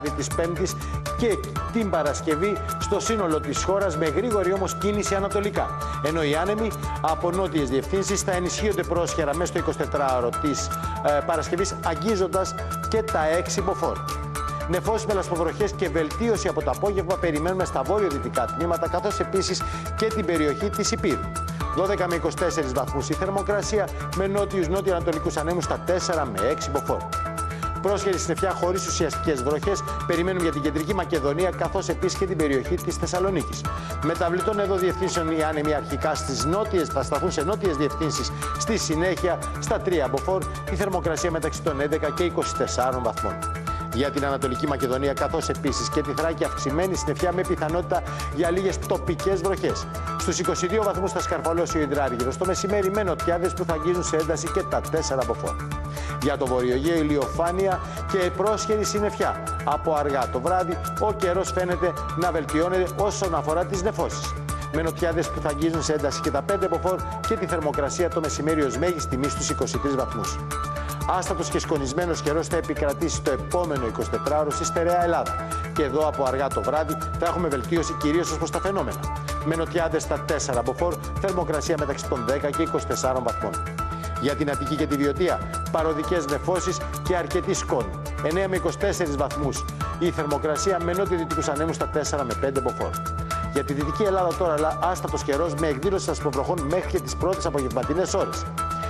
της Πέμπτης και την Παρασκευή στο σύνολο της χώρας, με γρήγορη όμως κίνηση ανατολικά. Ενώ οι άνεμοι από νότιες διευθύνσεις θα ενισχύονται πρόσχερα μέσα στο 24ωρο της Παρασκευής, αγγίζοντας και τα 6 μποφόρ. Νεφώσεις με λασποβροχές και βελτίωση από το απόγευμα περιμένουμε στα βόρειο-δυτικά τμήματα, καθώς επίσης και την περιοχή της Υπήρου. 12 με 24 βαθμούς η θερμοκρασία, με νότιους νότιο-ανατολικούς ανέμους στα 4 με 6 μποφόρ. Πρόσχερη συννεφιά χωρίς ουσιαστικές βροχές περιμένουμε για την κεντρική Μακεδονία, καθώς επίσης και την περιοχή της Θεσσαλονίκης. Μεταβλητών εδώ διευθύνσεων οι άνεμοι αρχικά στις νότιες, θα σταθούν σε νότιες διευθύνσεις, στη συνέχεια στα 3 μποφόρ, η θερμοκρασία μεταξύ των 11 και 24 βαθμών. Για την Ανατολική Μακεδονία, καθώς επίσης και τη Θράκη, αυξημένη συννεφιά με πιθανότητα για λίγες τοπικές βροχές. Στους 22 βαθμούς θα σκαρφαλώσει ο Ιδράργυρος, το μεσημέρι με νοτιάδες που θα αγγίζουν σε ένταση και τα 4 μποφόρ. Για το βορειογαίο, ηλιοφάνεια και πρόσχερη συννεφιά. Από αργά το βράδυ ο καιρός φαίνεται να βελτιώνεται όσον αφορά τις νεφώσεις, με νοτιάδες που θα αγγίζουν σε ένταση και τα 5 μποφόρ και τη θερμοκρασία το μεσημέρι ως μέγιστη τιμή στους 23 βαθμούς. Άστατος και σκονισμένος καιρός θα επικρατήσει το επόμενο 24ωρο στη στερεά Ελλάδα. Και εδώ από αργά το βράδυ θα έχουμε βελτίωση κυρίως ως προς τα φαινόμενα. Με νοτιάδες στα 4 μποφόρ, θερμοκρασία μεταξύ των 10 και 24 βαθμών. Για την Αττική και τη Βιωτία, παροδικές νεφώσεις και αρκετή σκόνη. 9 με 24 βαθμούς η θερμοκρασία, με νότιο-δυτικούς ανέμους στα 4 με 5 μποφόρ. Για τη Δυτική Ελλάδα τώρα, άστατος καιρός με εκδήλωση ασπροβροχών μέχρι και τις πρώτες απογευματινές ώρες.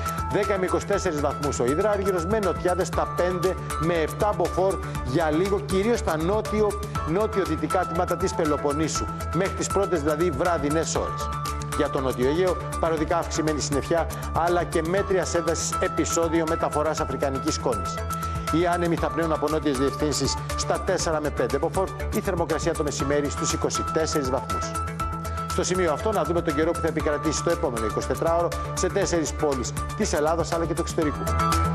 10 με 24 βαθμούς ο Ιδράργυρος, με νοτιάδες στα 5 με 7 μποφόρ για λίγο, κυρίως στα νότιο-δυτικά τμήματα της Πελοποννήσου, μέχρι τις πρώτες δηλαδή βραδινές ώρες. Για το Νότιο Αιγαίο, παροδικά αυξημένη συννεφιά, αλλά και μέτρια έντασης επεισόδιο μεταφοράς αφρικανικής σκόνης. Οι άνεμοι θα πνέουν από νότιες διευθύνσεις στα 4 με 5 μποφόρ, η θερμοκρασία το μεσημέρι στους 24 βαθμούς. Στο σημείο αυτό να δούμε τον καιρό που θα επικρατήσει το επόμενο 24ωρο σε 4 πόλεις της Ελλάδας αλλά και του εξωτερικού.